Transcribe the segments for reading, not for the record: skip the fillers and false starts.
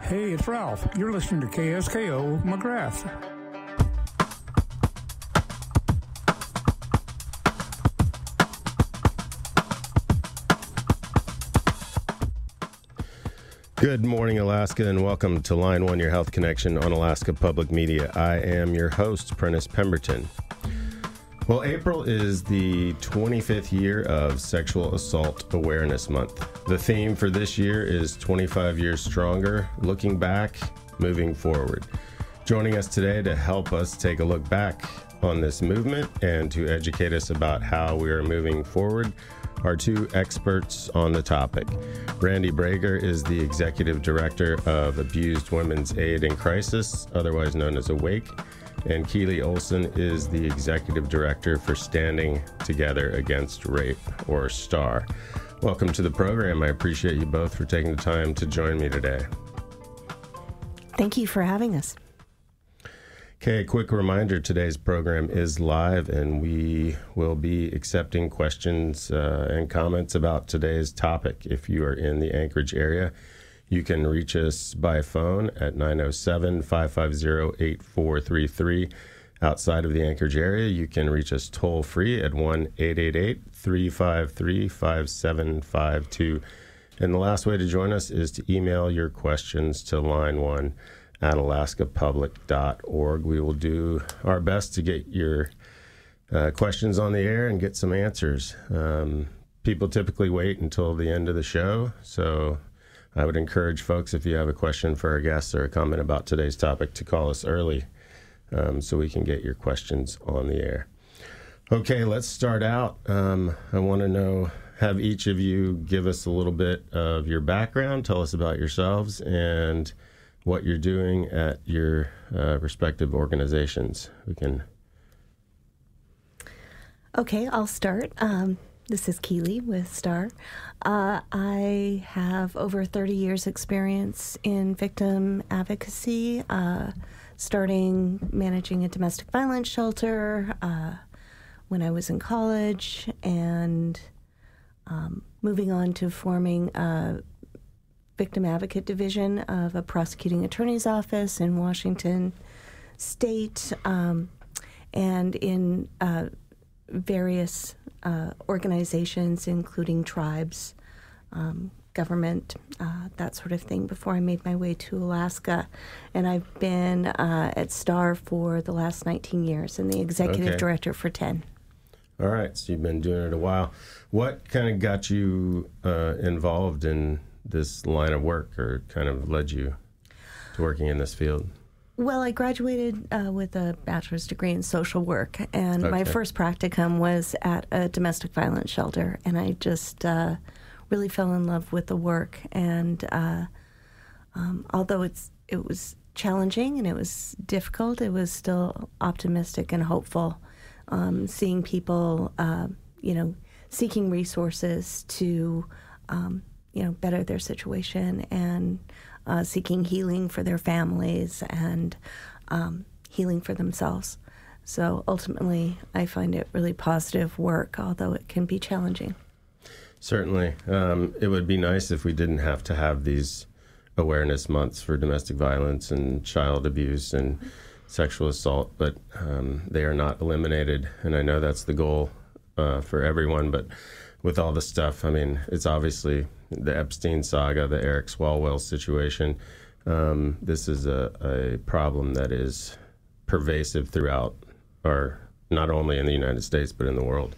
Hey, it's Ralph. You're listening to KSKO McGrath. Good morning, Alaska, and welcome to Line 1, your health connection on Alaska Public Media. I am your host, Prentice Pemberton. Well, April is the 25th year of Sexual Assault Awareness Month. The theme for this year is 25 Years Stronger, Looking Back, Moving Forward. Joining us today to help us take a look back on this movement and to educate us about how we are moving forward are two experts on the topic. Randy Brager is the Executive Director of Abused Women's Aid in Crisis, otherwise known as AWAKE, and Keely Olson is the Executive Director for Standing Together Against Rape, or STAR. Welcome to the program. I appreciate you both for taking the time to join me today. Thank you for having us. Okay, a quick reminder, today's program is live and we will be accepting questions and comments about today's topic. If you are in the Anchorage area, you can reach us by phone at 907-550-8433. Outside of the Anchorage area, you can reach us toll-free at 1-888-353-5752. And the last way to join us is to email your questions to line1@alaskapublic.org. We will do our best to get your questions on the air and get some answers. People typically wait until the end of the show, so I would encourage folks, if you have a question for our guests or a comment about today's topic, to call us early so we can get your questions on the air. Okay, let's start out. I want to have each of you give us a little bit of your background, tell us about yourselves, and what you're doing at your respective organizations. Okay, I'll start. This is Keely with STAR. I have over 30 years experience in victim advocacy, starting managing a domestic violence shelter when I was in college, and moving on to forming a victim advocate division of a prosecuting attorney's office in Washington State, and in various organizations, including tribes, government, that sort of thing, before I made my way to Alaska. And I've been at STAR for the last 19 years and the executive director for 10. All right, so you've been doing it a while. What kind of got you involved in this line of work, or kind of led you to working in this field? Well, I graduated with a bachelor's degree in social work, and my first practicum was at a domestic violence shelter, and I just really fell in love with the work. And although it was challenging and it was difficult, it was still optimistic and hopeful, seeing people, seeking resources to, better their situation, and seeking healing for their families and healing for themselves. So ultimately, I find it really positive work, although it can be challenging. Certainly. It would be nice if we didn't have to have these awareness months for domestic violence and child abuse and sexual assault, but they are not eliminated, and I know that's the goal for everyone. But with all the stuff, I mean, it's obviously the Epstein saga, the Eric Swalwell situation. This is a problem that is pervasive throughout, or not only in the United States, but in the world.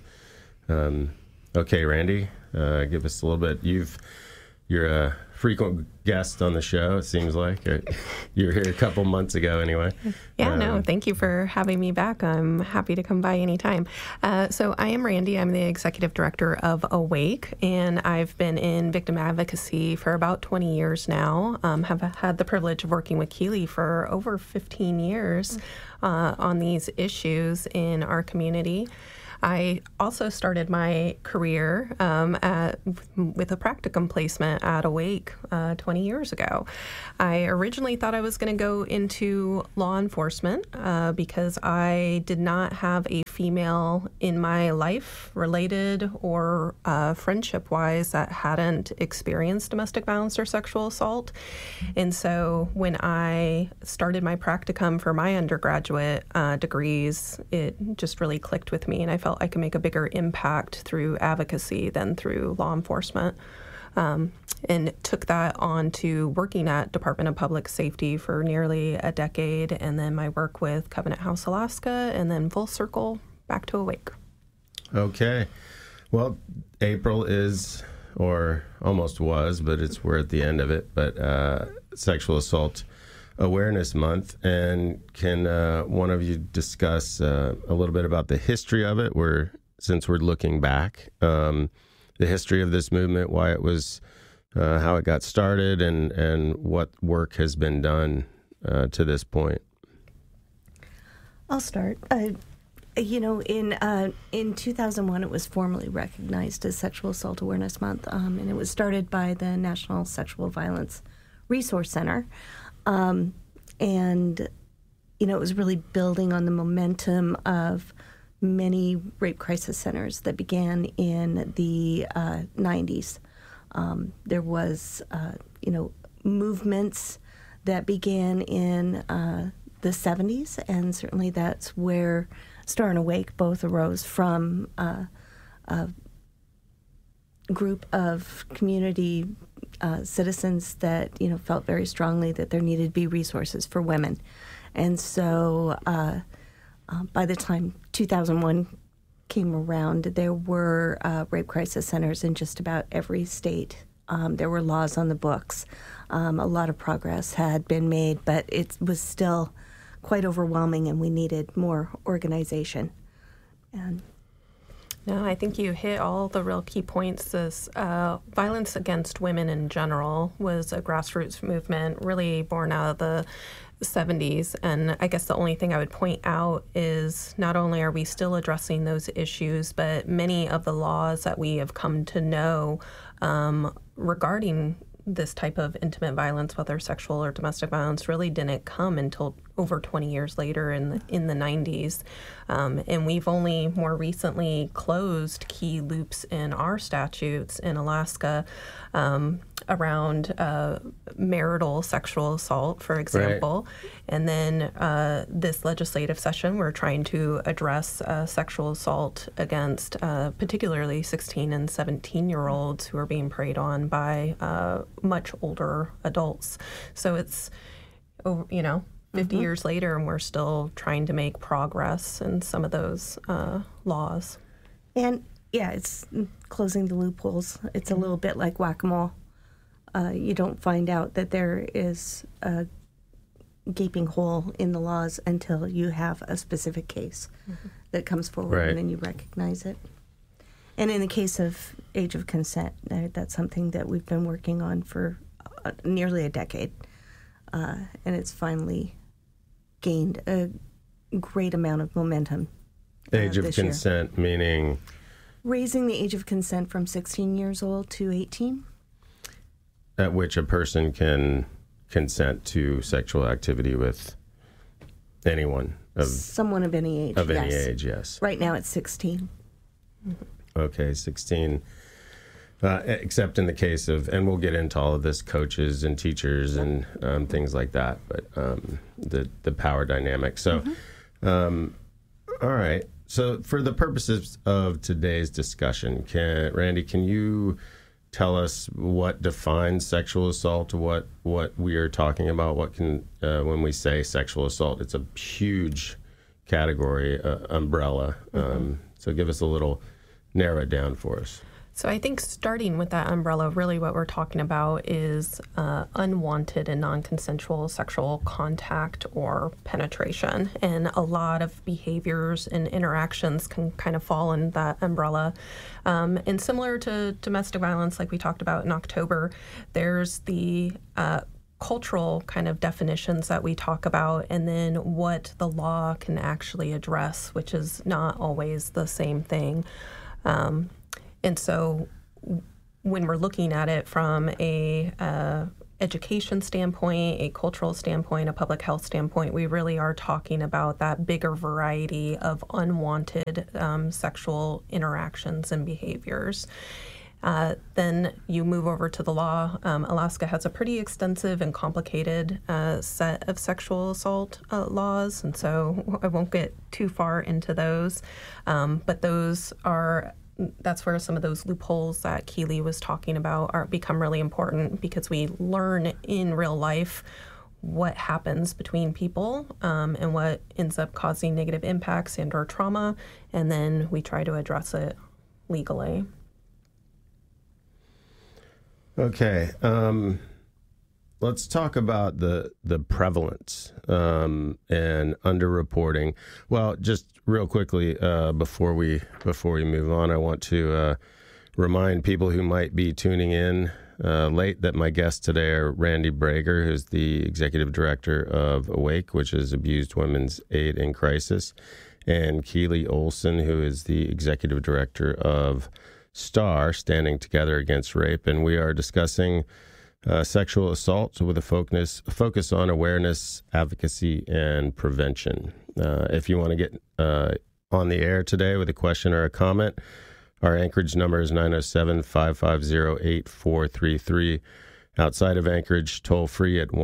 Okay, Randy, give us a little bit. You're a frequent guest on the show, it seems like. You were here a couple months ago anyway. Yeah, thank you for having me back. I'm happy to come by anytime. So I am Randy. I'm the Executive Director of AWAKE, and I've been in victim advocacy for about 20 years now. Have had the privilege of working with Keely for over 15 years on these issues in our community. I also started my career with a practicum placement at Awake 20 years ago. I originally thought I was going to go into law enforcement because I did not have a female in my life, related or friendship-wise, that hadn't experienced domestic violence or sexual assault. And so when I started my practicum for my undergraduate degrees, it just really clicked with me, and I felt I could make a bigger impact through advocacy than through law enforcement. And took that on to working at Department of Public Safety for nearly a decade, and then my work with Covenant House Alaska, and then full circle back to Awake. Okay. Well, April is, or almost was, but we're at the end of it, but Sexual Assault Awareness Month. And can one of you discuss a little bit about the history of it, since we're looking back, the history of this movement, why it was, how it got started, and what work has been done to this point? I'll start. In 2001, it was formally recognized as Sexual Assault Awareness Month, and it was started by the National Sexual Violence Resource Center. And it was really building on the momentum of many rape crisis centers that began in the 90s. There was, movements that began in the 70s, and certainly that's where Star and Awake both arose from a group of community citizens that felt very strongly that there needed to be resources for women. And so by the time 2001 came around, there were rape crisis centers in just about every state. There were laws on the books. A lot of progress had been made, but it was still quite overwhelming, and we needed more organization. And no, I think you hit all the real key points. This violence against women in general was a grassroots movement, really born out of the 70s. And I guess the only thing I would point out is not only are we still addressing those issues, but many of the laws that we have come to know regarding this type of intimate violence, whether sexual or domestic violence, really didn't come until over 20 years later in the 90s. And we've only more recently closed key loops in our statutes in Alaska around marital sexual assault, for example. Right. And then this legislative session, we're trying to address sexual assault against particularly 16 and 17-year-olds who are being preyed on by much older adults. So it's, 50 years later, and we're still trying to make progress in some of those laws. And yeah, it's closing the loopholes. It's a little bit like whack-a-mole. You don't find out that there is a gaping hole in the laws until you have a specific case that comes forward, right, and then you recognize it. And in the case of age of consent, that's something that we've been working on for nearly a decade. And it's finally gained a great amount of momentum. Age of consent, meaning? Raising the age of consent from 16 years old to 18. At which a person can consent to sexual activity with anyone. Someone of any age, Of any age, yes. Right now it's 16. Okay, 16. Except in the case of, and we'll get into all of this, coaches and teachers and things like that, but the power dynamic. So, all right. So for the purposes of today's discussion, Randy, can you tell us what defines sexual assault, what we are talking about? What can, when we say sexual assault, it's a huge category, umbrella. So give us a little, narrow it down for us. So I think starting with that umbrella, really what we're talking about is unwanted and non-consensual sexual contact or penetration. And a lot of behaviors and interactions can kind of fall in that umbrella. And similar to domestic violence, like we talked about in October, there's the cultural kind of definitions that we talk about, and then what the law can actually address, which is not always the same thing. And so when we're looking at it from a education standpoint, a cultural standpoint, a public health standpoint, we really are talking about that bigger variety of unwanted sexual interactions and behaviors. Then you move over to the law. Alaska has a pretty extensive and complicated set of sexual assault laws, and so I won't get too far into those. But that's where some of those loopholes that Keely was talking about become really important, because we learn in real life what happens between people and what ends up causing negative impacts and or trauma, and then we try to address it legally. Okay, let's talk about the prevalence and underreporting. Well, just real quickly before we move on, I want to remind people who might be tuning in late that my guests today are Randy Brager, who's the executive director of Awake, which is Abused Women's Aid in Crisis, and Keely Olson, who is the executive director of STAR, Standing Together Against Rape, and we are discussing sexual assault with a focus on awareness, advocacy, and prevention. If you want to get on the air today with a question or a comment, our Anchorage number is 907-550-8433. Outside of Anchorage, toll free at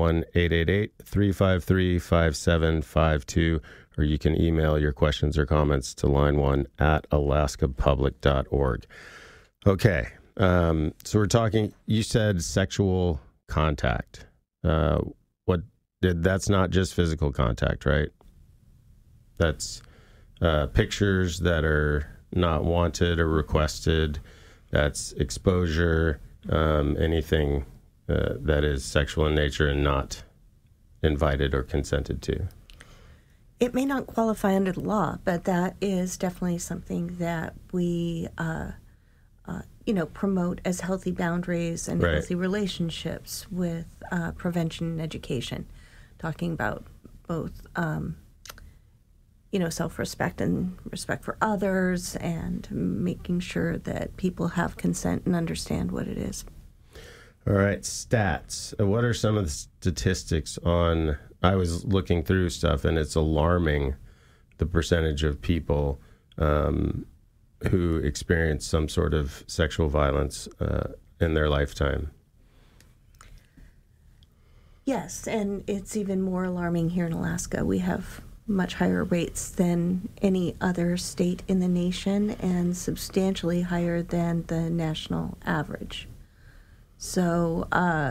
1-888-353-5752, or you can email your questions or comments to line1@alaskapublic.org. Okay, so we're talking, you said sexual contact. That's not just physical contact, right? That's pictures that are not wanted or requested. That's exposure, anything that is sexual in nature and not invited or consented to. It may not qualify under the law, but that is definitely something that we promote as healthy boundaries and right. healthy relationships with prevention and education, talking about both, self-respect and respect for others, and making sure that people have consent and understand what it is. All right, stats. What are some of the statistics on, I was looking through stuff, and it's alarming, the percentage of people who experience some sort of sexual violence in their lifetime. Yes, and it's even more alarming here in Alaska. We have much higher rates than any other state in the nation, and substantially higher than the national average. So,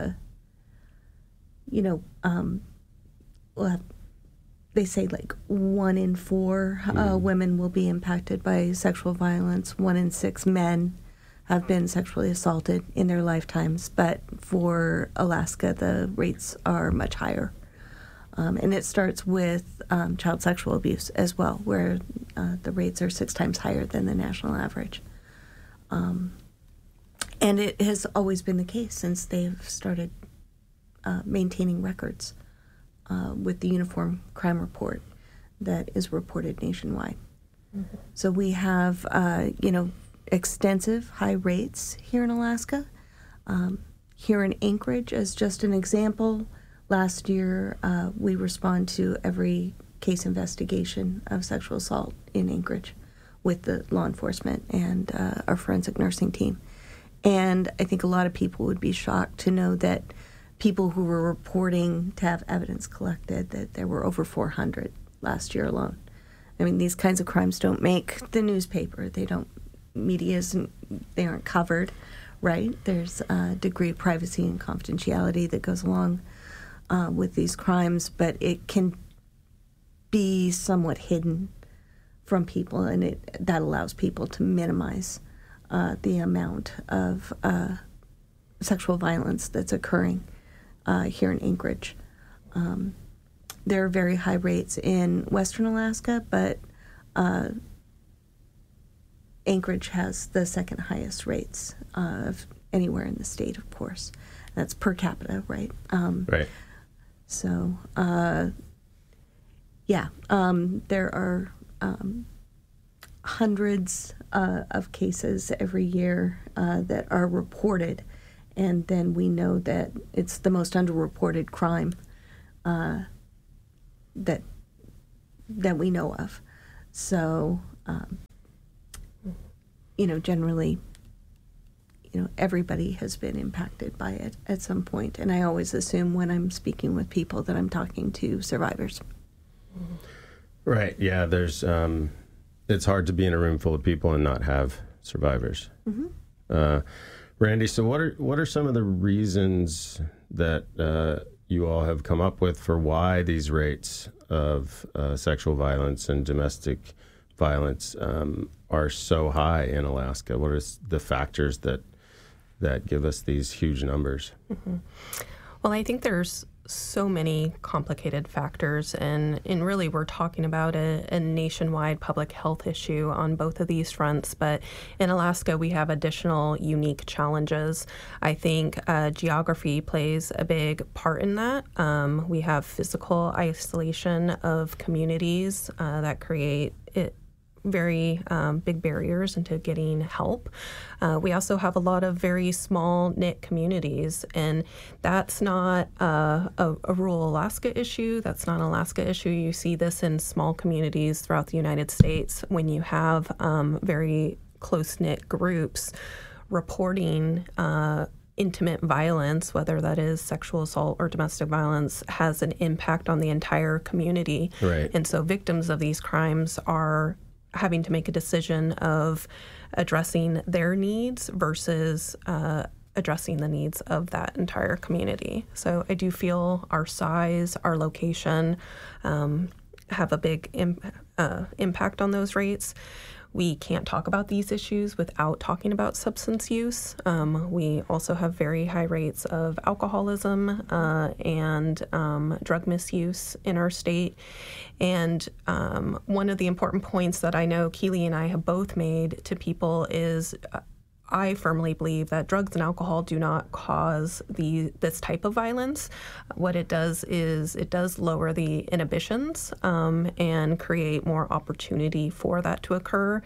they say like 1 in 4 women will be impacted by sexual violence. 1 in 6 men have been sexually assaulted in their lifetimes. But for Alaska, the rates are much higher. And it starts with child sexual abuse as well, where the rates are 6 times higher than the national average. And it has always been the case since they've started maintaining records with the Uniform Crime Report that is reported nationwide. Mm-hmm. So we have, extensive high rates here in Alaska. Here in Anchorage, as just an example, last year we respond to every case investigation of sexual assault in Anchorage with the law enforcement and our forensic nursing team. And I think a lot of people would be shocked to know that people who were reporting to have evidence collected, that there were over 400 last year alone. I mean, these kinds of crimes don't make the newspaper. They aren't covered, right? There's a degree of privacy and confidentiality that goes along with these crimes, but it can be somewhat hidden from people, and that allows people to minimize the amount of sexual violence that's occurring here in Anchorage. There are very high rates in Western Alaska, but Anchorage has the second highest rates of anywhere in the state, of course. That's per capita, right? Right. So, there are hundreds of cases every year that are reported, and then we know that it's the most underreported crime that we know of. So, generally, everybody has been impacted by it at some point, and I always assume when I'm speaking with people that I'm talking to survivors. Right. Yeah. There's. It's hard to be in a room full of people and not have survivors. Mm-hmm. Randy, so what are some of the reasons that you all have come up with for why these rates of sexual violence and domestic violence are so high in Alaska? What are the factors that give us these huge numbers? Mm-hmm. Well, I think there's so many complicated factors, and really we're talking about a nationwide public health issue on both of these fronts, but in Alaska we have additional unique challenges. I think geography plays a big part in that. We have physical isolation of communities that create very big barriers into getting help. We also have a lot of very small knit communities, and that's not a rural Alaska issue. That's not an Alaska issue. You see this in small communities throughout the United States when you have very close-knit groups reporting intimate violence, whether that is sexual assault or domestic violence, has an impact on the entire community. Right. And so victims of these crimes are having to make a decision of addressing their needs versus addressing the needs of that entire community. So I do feel our size, our location have a big impact on those rates. We can't talk about these issues without talking about substance use. We also have very high rates of alcoholism and drug misuse in our state. And one of the important points that I know Keely and I have both made to people is I firmly believe that drugs and alcohol do not cause this type of violence. What it does is it does lower the inhibitions and create more opportunity for that to occur,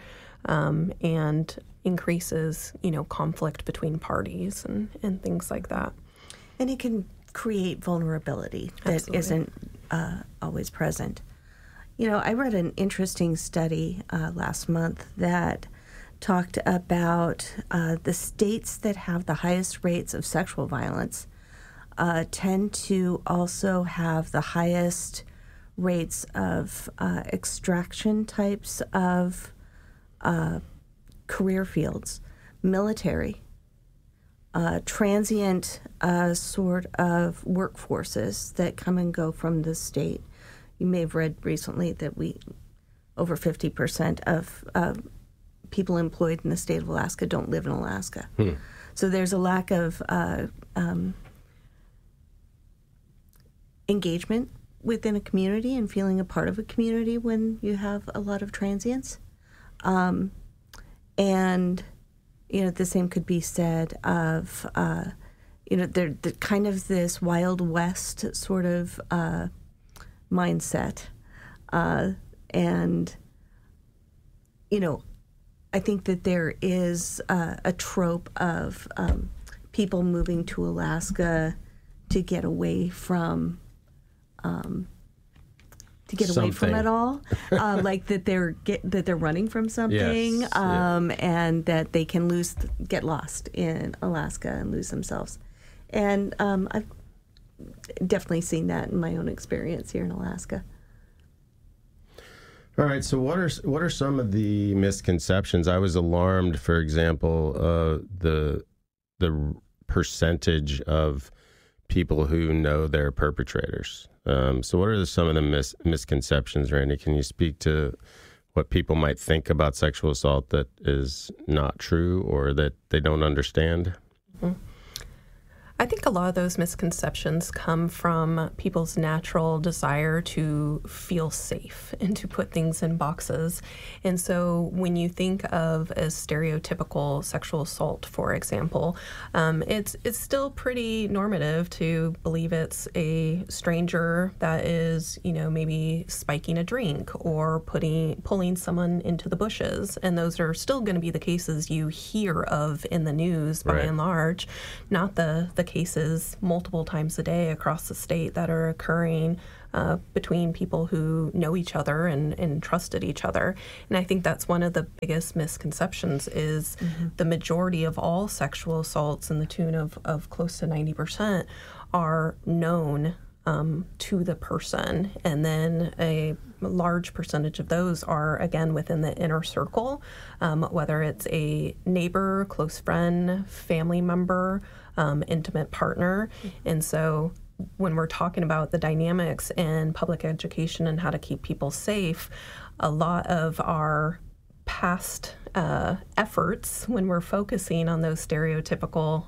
and increases, conflict between parties and things like that. And it can create vulnerability that Absolutely. Isn't always present. I read an interesting study last month that talked about the states that have the highest rates of sexual violence tend to also have the highest rates of extraction types of career fields, military, transient sort of workforces that come and go from the state. You may have read recently that over 50% of people employed in the state of Alaska don't live in Alaska. So there's a lack of engagement within a community and feeling a part of a community when you have a lot of transients. And, the same could be said of, the kind of this Wild West sort of mindset. And, I think that there is a trope of people moving to Alaska to get away from it all, like that they're running from something, Yes. and that they can get lost in Alaska and lose themselves. And I've definitely seen that in my own experience here in Alaska. All right. So what are some of the misconceptions? I was alarmed, for example, the percentage of people who know they're perpetrators. So what are some of the misconceptions, Randy? Can you speak to what people might think about sexual assault that is not true or that they don't understand? Mm-hmm. I think a lot of those misconceptions come from people's natural desire to feel safe and to put things in boxes. And so when you think of a stereotypical sexual assault, for example, it's still pretty normative to believe it's a stranger that is, maybe spiking a drink or pulling someone into the bushes. And those are still going to be the cases you hear of in the news by and large, not the cases multiple times a day across the state that are occurring between people who know each other and trusted each other. And I think that's one of the biggest misconceptions is the majority of all sexual assaults in the tune of close to 90% are known to the person. And then a large percentage of those are, again, within the inner circle, whether it's a neighbor, close friend, family member, intimate partner. And so when we're talking about the dynamics in public education and how to keep people safe, a lot of our past efforts when we're focusing on those stereotypical,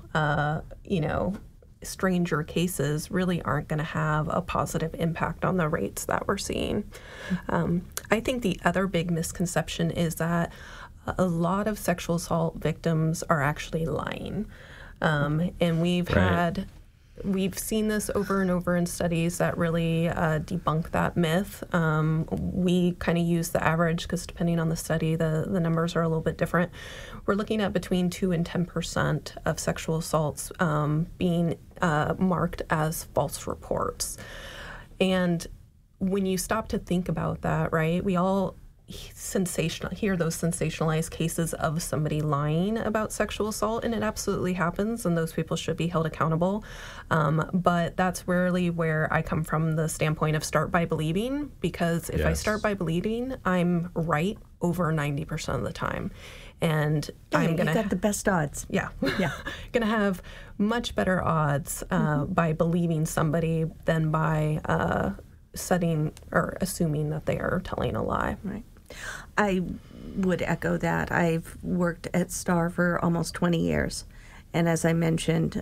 stranger cases really aren't going to have a positive impact on the rates that we're seeing. I think the other big misconception is that a lot of sexual assault victims are actually lying. And we've seen this over and over in studies that really debunk that myth. We kind of use the average because depending on the study, the numbers are a little bit different. We're looking at between 2 and 10% of sexual assaults being marked as false reports. And when you stop to think about that, right, we all hear those sensationalized cases of somebody lying about sexual assault, and it absolutely happens, and those people should be held accountable. But that's rarely where I come from the standpoint of start by believing, because if I start by believing, I'm right over 90% of the time. And I'm going to... You got the best odds. Yeah. Going to have much better odds by believing somebody than by setting or assuming that they are telling a lie. Right. I would echo that. I've worked at STAR for almost 20 years. And as I mentioned,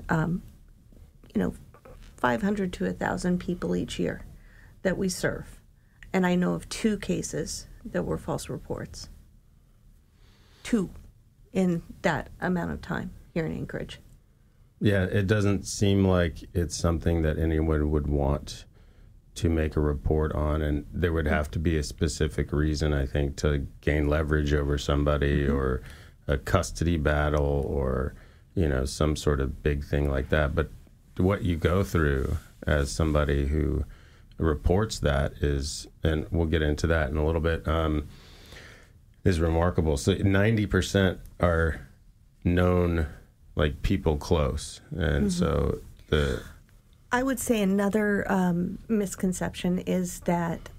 500 to 1,000 people each year that we serve. And I know of 2 cases that were false reports. 2 in that amount of time here in Anchorage. Yeah, it doesn't seem like it's something that anyone would want to make a report on, and there would have to be a specific reason, I think, to gain leverage over somebody or a custody battle or, some sort of big thing like that. But what you go through as somebody who reports that is, and we'll get into that in a little bit, is remarkable. So 90% are known, like people close. And so I would say another misconception is that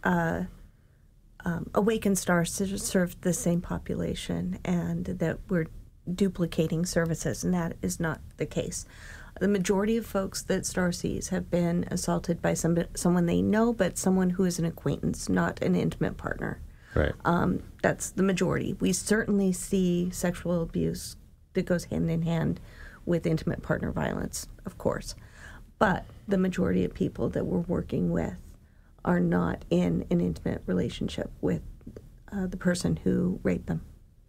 Awake and STAR serve the same population and that we're duplicating services, and that is not the case. The majority of folks that STAR sees have been assaulted by someone they know, but someone who is an acquaintance, not an intimate partner. Right. That's the majority. We certainly see sexual abuse that goes hand in hand with intimate partner violence, of course. But the majority of people that we're working with are not in an intimate relationship with the person who raped them.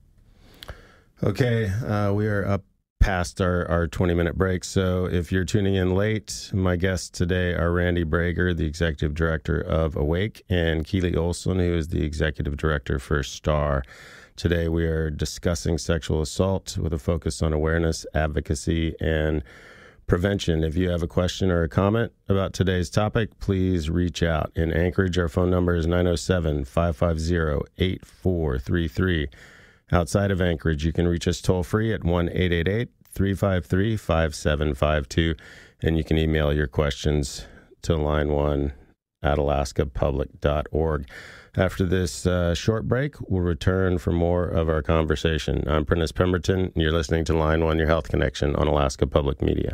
Okay, we are up past our 20-minute break. So if you're tuning in late, my guests today are Randy Brager, the Executive Director of Awake, and Keely Olson, who is the Executive Director for STAR. Today we are discussing sexual assault with a focus on awareness, advocacy, and prevention. If you have a question or a comment about today's topic, please reach out. In Anchorage, our phone number is 907-550-8433. Outside of Anchorage, you can reach us toll-free at 1-888-353-5752, and you can email your questions to line1@alaskapublic.org. After this short break, we'll return for more of our conversation. I'm Prentice Pemberton, and you're listening to Line 1, Your Health Connection on Alaska Public Media.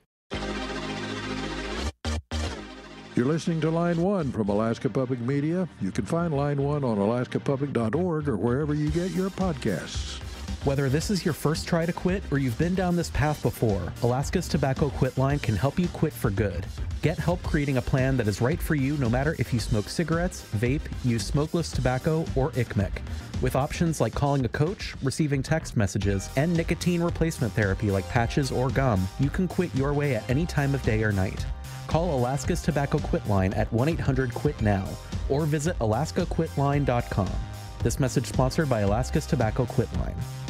You're listening to Line 1 from Alaska Public Media. You can find Line 1 on alaskapublic.org or wherever you get your podcasts. Whether this is your first try to quit or you've been down this path before, Alaska's Tobacco Quit line can help you quit for good. Get help creating a plan that is right for you no matter if you smoke cigarettes, vape, use smokeless tobacco, or ICMIC. With options like calling a coach, receiving text messages, and nicotine replacement therapy like patches or gum, you can quit your way at any time of day or night. Call Alaska's Tobacco Quit line at 1-800-QUIT-NOW or visit alaskaquitline.com. This message sponsored by Alaska's Tobacco Quit line.